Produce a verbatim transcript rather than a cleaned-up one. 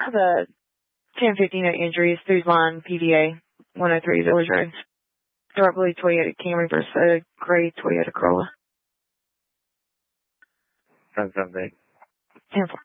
I have a ten fifteen at injuries through line P V A one oh three Village Road. Dark blue Toyota Camry versus a gray Toyota Corolla. ten seventeen. ten four.